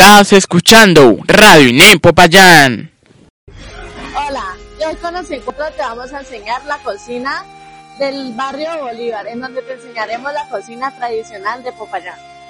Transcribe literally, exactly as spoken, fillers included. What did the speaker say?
Estás escuchando Radio INEM Popayán. Hola, y hoy con nosotros te vamos a enseñar la cocina del barrio Bolívar, en donde te enseñaremos la cocina tradicional de Popayán.